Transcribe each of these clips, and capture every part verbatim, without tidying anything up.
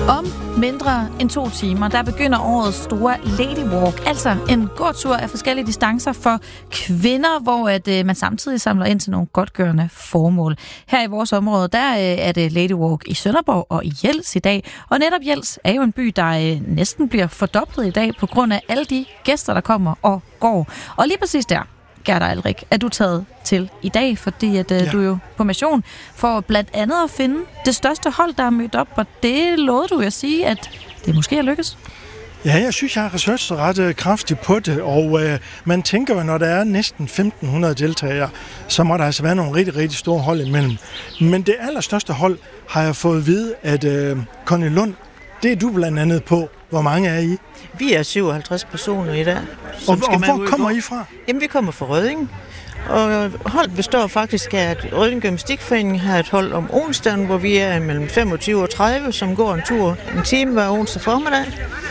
Om mindre end to timer, der begynder årets store Lady Walk, altså en gåtur af forskellige distancer for kvinder, hvor at, øh, man samtidig samler ind til nogle godtgørende formål. Her i vores område, der øh, er det Lady Walk i Sønderborg og i Jels i dag. Og netop Jels er jo en by, der øh, næsten bliver fordoblet i dag på grund af alle de gæster, der kommer og går. Og lige præcis der, Gerda Alrik, er du taget til i dag, fordi at, ja. du er jo på mission for blandt andet at finde det største hold, der er mødt op, og det lovede du at sige, at det måske er lykkes. Ja, jeg synes, jeg har researchet ret kraftigt på det, og øh, man tænker jo, når der er næsten femten hundrede deltagere, så må der altså være nogle rigtig, rigtig store hold imellem. Men det allerstørste hold har jeg fået at vide, at øh, Conny Lund, det er du blandt andet på. Hvor mange er I? Vi er syvoghalvtreds personer i dag. Og, og hvor kommer I fra? Jamen, vi kommer fra Rødding. Og holdet består faktisk af, at Rødding Gymnastikforening har et hold om onsdagen, hvor vi er mellem femogtyve og tredive, som går en tur en time hver onsdag formiddag,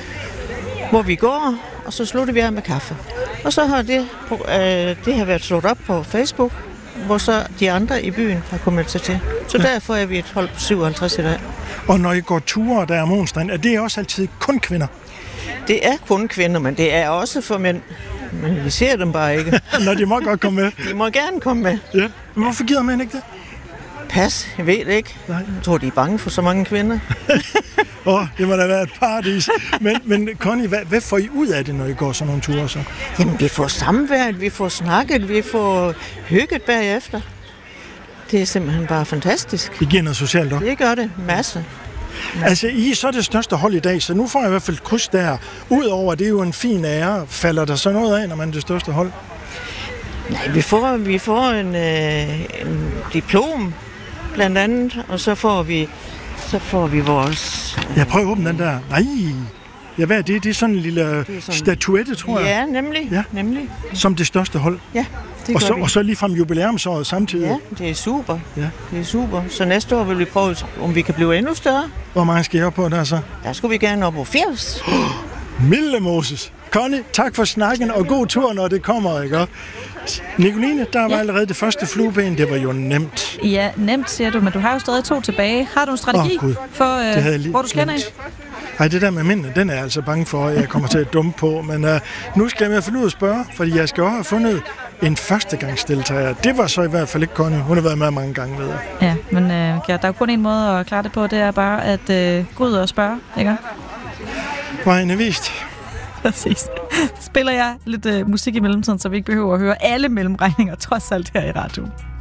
hvor vi går, og så slutter vi af med kaffe. Og så har det, øh, det har været slået op på Facebook, hvor så de andre i byen har kommet sig til. Så ja. Derfor er vi et hold på syvoghalvtreds i dag. Og når I går ture der om onsdagen, er det også altid kun kvinder? Det er kun kvinder, men det er også for mænd. Men vi ser dem bare ikke. Nå, de må godt komme med. De må gerne komme med. Ja. Men hvorfor gider mænd ikke det? Pas, jeg ved det ikke. Nej. Jeg tror, de er bange for så mange kvinder. Åh, oh, det må da være et paradis. Men, men Conny, hvad, hvad får I ud af det, når I går sådan nogle ture så? Jamen, vi får samværet, vi får snakket, vi får hygget bagefter. Det er simpelthen bare fantastisk. Det giver noget socialt også? Det gør det. Masse. Ja. Altså, I er så det største hold i dag, så nu får jeg i hvert fald et kryds der. Udover det er jo en fin ære. Falder der så noget af, når man er det største hold? Nej, vi får, vi får en, øh, en diplom, blandt andet, og så får vi, så får vi vores... Øh, jeg prøver at åbne den der. Nej, ja, hvad er det? Det er sådan en lille sådan... statuette, tror jeg. Ja, nemlig. Ja. nemlig. Som det største hold. Ja, det og så, vi. Og så lige frem jubilæumsåret samtidig. Ja, det er super. Ja. Det er super. Så næste år vil vi prøve, om vi kan blive endnu større. Hvor mange skal I op på der så? Der skulle vi gerne op på firs. Milde Moses. Conny, tak for snakken, og god tur, når det kommer, ikke? Nicoline, der var ja. allerede det første flueben. Det var jo nemt. Ja, nemt, siger du, men du har jo stadig to tilbage. Har du en strategi oh, for, øh, hvor du skal ind? Nej, det der med mændene, den er jeg altså bange for, at jeg kommer til at dumme på. Men uh, nu skal jeg med at finde ud at spørge, fordi jeg skal også have fundet en førstegangsdeltager. Det var så i hvert fald ikke Conny. Hun har været med mange gange, ved jeg. Ja, men uh, ja, der er jo kun en måde at klare det på. Det er bare at uh, gå ud og spørge, ikke? Vejen er vist. Præcis. Spiller jeg lidt uh, musik i mellemtiden, så vi ikke behøver at høre alle mellemregninger, trods alt her i radioen.